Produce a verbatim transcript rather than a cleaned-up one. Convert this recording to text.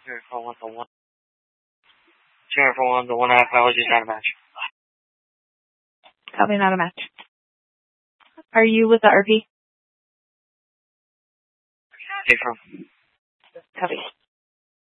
Zero four one for one. Zero four one, the one half hours is not a match. Copy, not a match. Are you with the R P? Hey, from. Copy.